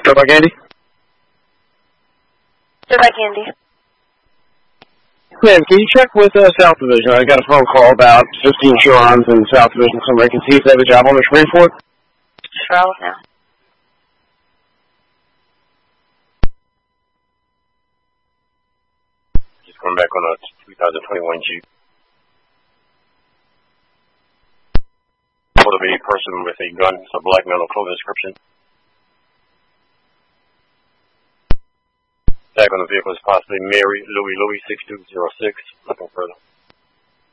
by Candy? Sure by Candy. Ma'am, can you check with South Division? I got a phone call about 15 Churons in South Division. Somebody can see if they have a job on the screen for it. Sure, I'll look now. Just going back on a 2021 Jeep. Photo of a person with a gun, a black male, clothing description. Tag on the vehicle is possibly Mary Louis 6206. Looking further.